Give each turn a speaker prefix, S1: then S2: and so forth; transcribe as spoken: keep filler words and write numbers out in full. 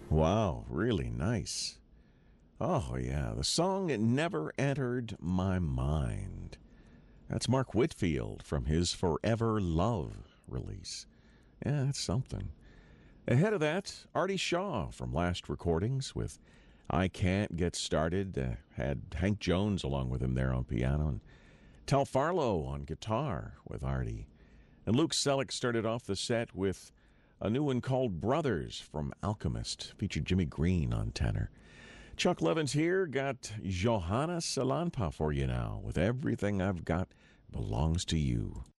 S1: Wow, really nice. Oh, yeah, the song It Never Entered My Mind. That's Mark Whitfield from his Forever Love release. Yeah, that's something. Ahead of that, Artie Shaw from Last Recordings with I Can't Get Started. Uh, had Hank Jones along with him there on piano. And Tal Farlow on guitar with Artie. And Luke Selleck started off the set with a new one called Brothers from Alchemist. Featured Jimmy Green on tenor. Chuck Levins here, got Johanna Salanpa for you now with Everything I've Got Belongs to You.